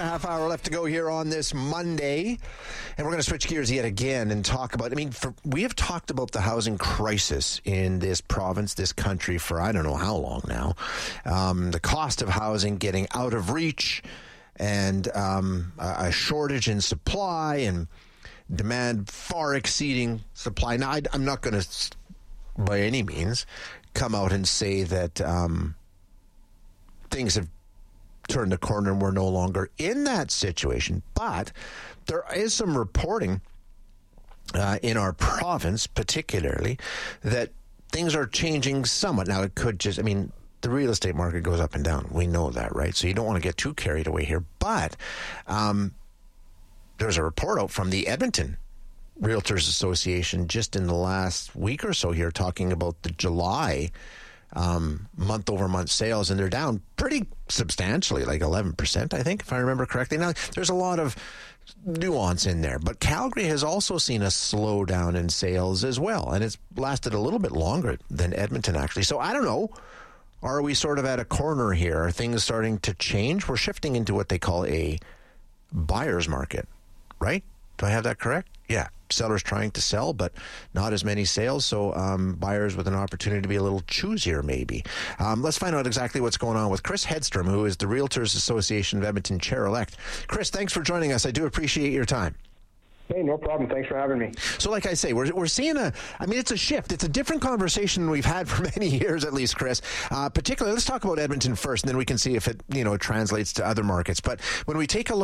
a half hour left to go here on this Monday. And we're going to switch gears yet again and talk about, we have talked about the housing crisis in this province, this country for I don't know how long now. The cost of housing getting out of reach and a shortage in supply and demand far exceeding supply. Now, I'm not going to, by any means, come out and say that things have turned the corner and we're no longer in that situation. But there is some reporting in our province, particularly, that things are changing somewhat. Now, it could just, the real estate market goes up and down. We know that, right? So you don't want to get too carried away here. But there's a report out from the Edmonton Realtors Association just in the last week or so here talking about the July month-over-month sales, and they're down pretty substantially, like 11%, I think, if I remember correctly. Now, there's a lot of nuance in there, but Calgary has also seen a slowdown in sales as well, and it's lasted a little bit longer than Edmonton, actually. So I don't know. Are we sort of at a corner here? Are things starting to change? We're shifting into what they call a buyer's market, right? Do I have that correct? Yeah. Sellers trying to sell, but not as many sales. So buyers with an opportunity to be a little choosier, maybe. Let's find out exactly what's going on with Chris Hedstrom, who is the Realtors Association of Edmonton Chair-elect. Chris, thanks for joining us. I do appreciate your time. Hey, no problem. Thanks for having me. So like I say, we're seeing it's a shift. It's a different conversation we've had for many years, at least, Chris. Particularly, let's talk about Edmonton first, and then we can see if it, translates to other markets. But when we take a look